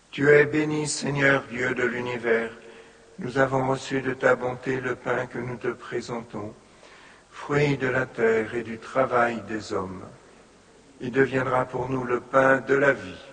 Tu es béni, Seigneur Dieu de l'univers. Nous avons reçu de ta bonté le pain que nous te présentons, fruit de la terre et du travail des hommes. Il deviendra pour nous le pain de la vie.